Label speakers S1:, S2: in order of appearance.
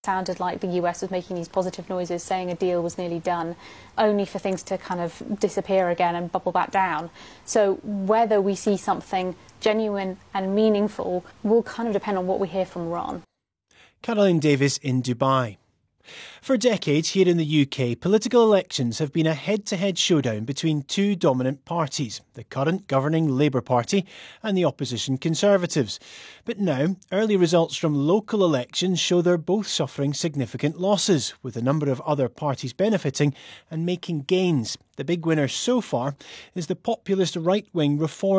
S1: Sounded like the US was making these positive noises, saying a deal was nearly done, only for things to kind of disappear again and bubble back down. So whether we see something genuine and meaningful will kind of depend on what we hear from Iran.
S2: Caroline Davis in Dubai. For decades here in the UK, political elections have been a head-to-head showdown between two dominant parties, the current governing Labour Party and the opposition Conservatives. But now, early results from local elections show they're both suffering significant losses, with a number of other parties benefiting and making gains. The big winner so far is the populist right-wing Reform